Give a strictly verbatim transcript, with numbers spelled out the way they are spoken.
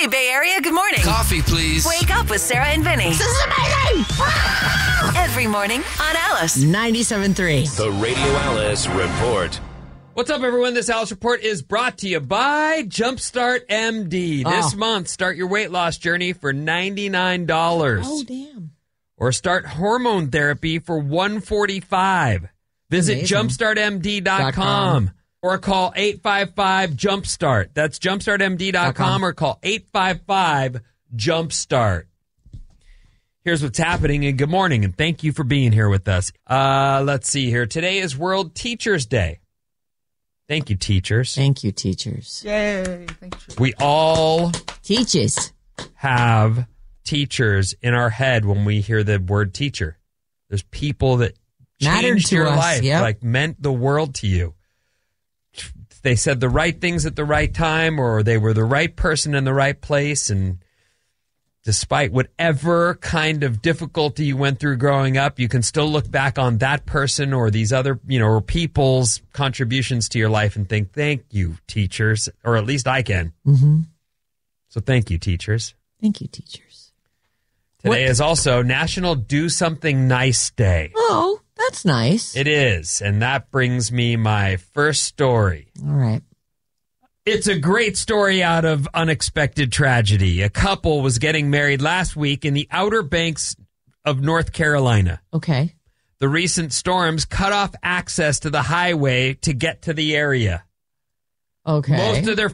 Hey, Bay Area, good morning. Coffee, please. Wake up with Sarah and Vinny. This is amazing! Every morning on Alice. ninety-seven point three. The Radio Alice Report. What's up, everyone? This Alice Report is brought to you by Jumpstart M D. This Oh. month, start your weight loss journey for ninety-nine dollars. Oh, damn. Or start hormone therapy for one hundred forty-five dollars. Visit Amazing. jumpstart m d dot Dot com com. or call eight five five jumpstart. That's jumpstart m d dot com or call eight five five jumpstart. Here's what's happening, and good morning, and thank you for being here with us. Uh, let's see here. Today is World Teachers Day. Thank you, teachers. Thank you, teachers. Yay. Thank you. We all Teaches. have teachers in our head when we hear the word teacher. There's people that Mattered changed to your us, life, yep. like meant the world to you. They said the right things at the right time, or they were the right person in the right place, and despite whatever kind of difficulty you went through growing up, you can still look back on that person or these other, you know, or people's contributions to your life and think, thank you, teachers, or at least I can. Mm-hmm. So thank you, teachers. Thank you, teachers. Today What- is also National Do Something Nice Day. Oh, that's nice. It is, and that brings me my first story. All right. It's a great story out of unexpected tragedy. A couple was getting married last week in the Outer Banks of North Carolina. Okay. The recent storms cut off access to the highway to get to the area. Okay. Most of their